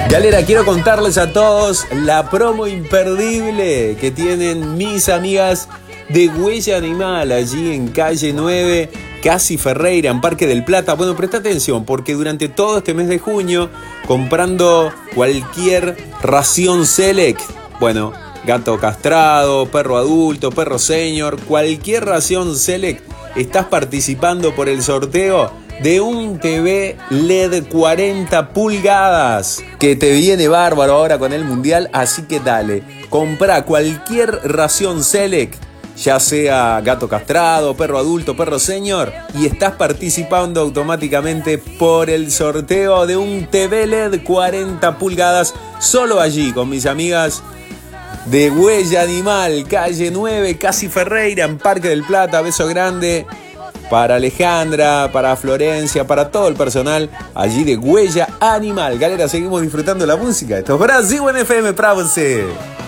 Galera, quiero contarles a todos la promo imperdible que tienen mis amigas de Huella Animal, allí en calle 9, Casi Ferreira, en Parque del Plata. Bueno, presta atención, porque durante todo este mes de junio, comprando cualquier ración Select, bueno, gato castrado, perro adulto, perro senior, cualquier ración Select, estás participando por el sorteo de un TV LED 40 pulgadas que te viene bárbaro ahora con el Mundial. Así que dale, comprá cualquier ración Select, ya sea gato castrado, perro adulto, perro senior, y estás participando automáticamente por el sorteo de un TV LED 40 pulgadas, solo allí con mis amigas de Huella Animal, calle 9, Casi Ferreira, en Parque del Plata. Beso grande para Alejandra, para Florencia, para todo el personal allí de Huella Animal. Galera, seguimos disfrutando la música. Esto es Brasil en FM para você.